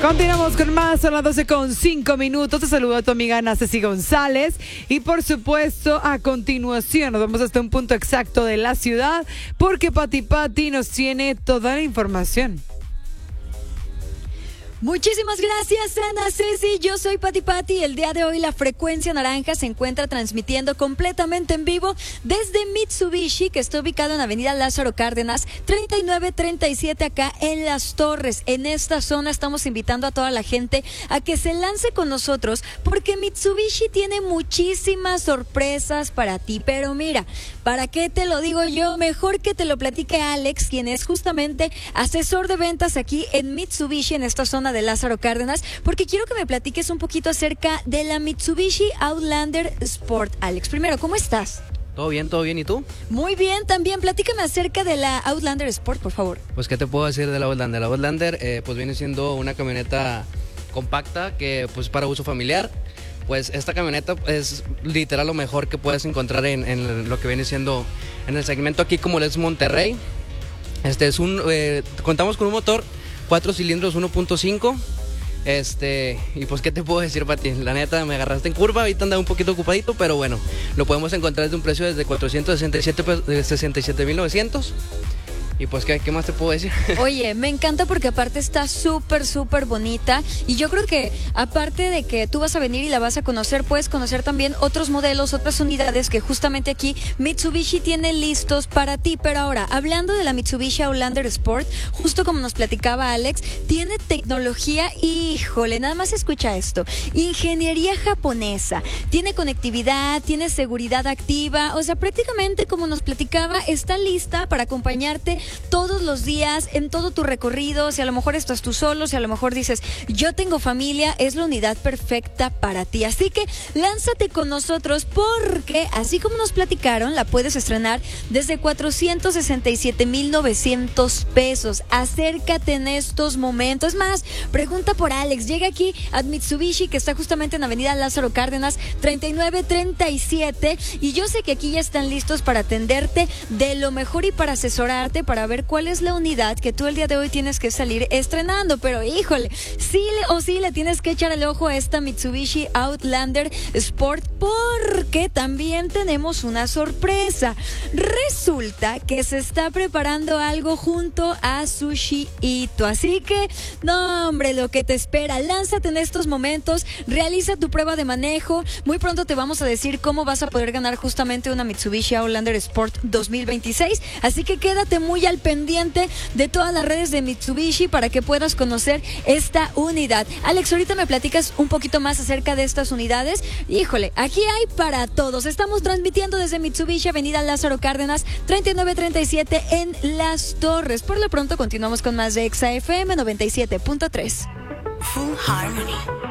Continuamos con más, son las 12:05. Te saludo a tu amiga Ana Ceci González. Y por supuesto, a continuación nos vamos hasta un punto exacto de la ciudad, porque Pati nos tiene toda la información. Muchísimas gracias, Ana Ceci. Yo soy Pati. El día de hoy la frecuencia naranja se encuentra transmitiendo completamente en vivo desde Mitsubishi, que está ubicado en Avenida Lázaro Cárdenas, 3937, acá en Las Torres. En esta zona estamos invitando a toda la gente a que se lance con nosotros, porque Mitsubishi tiene muchísimas sorpresas para ti. Pero mira, ¿para qué te lo digo yo? Mejor que te lo platique Alex, quien es justamente asesor de ventas aquí en Mitsubishi, en esta zona de Lázaro Cárdenas, porque quiero que me platiques un poquito acerca de la Mitsubishi Outlander Sport. Alex, primero, ¿cómo estás? Todo bien, ¿y tú? Muy bien, también platícame acerca de la Outlander Sport, por favor. Pues, ¿qué te puedo decir de la Outlander? La Outlander, pues viene siendo una camioneta compacta que, pues, para uso familiar. Pues esta camioneta es literal lo mejor que puedes encontrar en lo que viene siendo en el segmento aquí, como es Monterrey. Contamos con un motor 4 cilindros 1.5. Y pues, ¿qué te puedo decir, Pati? La neta, me agarraste en curva, ahorita andaba un poquito ocupadito, pero bueno, lo podemos encontrar desde un precio desde 467,900. Y pues, ¿qué más te puedo decir? Oye, me encanta porque aparte está súper bonita. Y yo creo que aparte de que tú vas a venir y la vas a conocer, puedes conocer también otros modelos, otras unidades que justamente aquí Mitsubishi tiene listos para ti. Pero ahora, hablando de la Mitsubishi Outlander Sport, justo como nos platicaba Alex, tiene tecnología, híjole, nada más escucha esto: ingeniería japonesa, tiene conectividad, tiene seguridad activa. O sea, prácticamente, como nos platicaba, está lista para acompañarte todos los días en todo tu recorrido. Si a lo mejor estás tú solo, si a lo mejor dices yo tengo familia, es la unidad perfecta para ti. Así que lánzate con nosotros, porque así como nos platicaron, la puedes estrenar desde 467,900 pesos. Acércate en estos momentos. Es más, pregunta por Alex. Llega aquí a Mitsubishi, que está justamente en Avenida Lázaro Cárdenas, 3937, y yo sé que aquí ya están listos para atenderte de lo mejor y para asesorarte, para ver cuál es la unidad que tú el día de hoy tienes que salir estrenando. Pero híjole, sí le tienes que echar el ojo a esta Mitsubishi Outlander Sport, porque también tenemos una sorpresa. Resulta que se está preparando algo junto a Sushi Ito, así que no, hombre, lo que te espera. Lánzate en estos momentos, realiza tu prueba de manejo. Muy pronto te vamos a decir cómo vas a poder ganar justamente una Mitsubishi Outlander Sport 2026, así que quédate muy al pendiente de todas las redes de Mitsubishi para que puedas conocer esta unidad. Alex, ahorita me platicas un poquito más acerca de estas unidades. Híjole, aquí hay para todos. Estamos transmitiendo desde Mitsubishi, Avenida Lázaro Cárdenas, 3937 en Las Torres. Por lo pronto continuamos con más de Exa FM 97.3. Full Harmony.